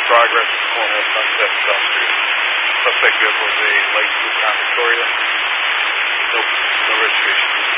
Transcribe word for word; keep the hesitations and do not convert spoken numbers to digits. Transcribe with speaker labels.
Speaker 1: progress at the corner of Sunset and South Street. Suspect vehicle is a light blue Crown Victoria. Nope, no registration.